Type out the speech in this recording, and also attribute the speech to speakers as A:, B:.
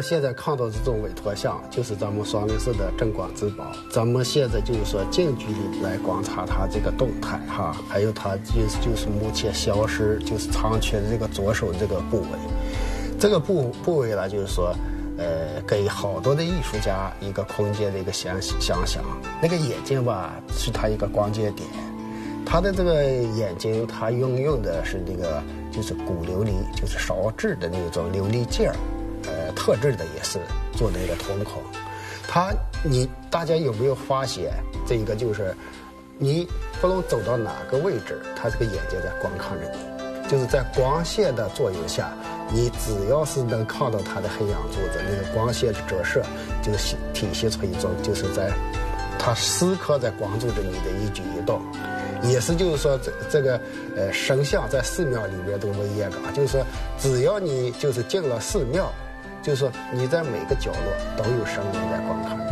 A: 现在看到这种委托像，就是咱们双林寺的镇馆之宝。咱们现在就是说近距离来观察它这个动态哈，还有它就是目前消失就是残缺的这个左手这个部位。这个部位呢，就是说，给好多的艺术家一个空间的一个想象。那个眼睛吧，是它一个关键点。它的这个眼睛，它运用的是那个就是古琉璃，就是烧制的那种琉璃件儿，特制的也是做的一个瞳孔。大家有没有发现，这个就是你不论走到哪个位置，它这个眼睛在观看着你，就是在光线的作用下，你只要是能看到它的黑眼珠子，那个光线的折射，就是体现出一种就是在它时刻在关注着你的一举一动。也是就是说这个神像在寺庙里面都没一样，就是说只要你就是进了寺庙，就是说你在每个角落都有神明在观看。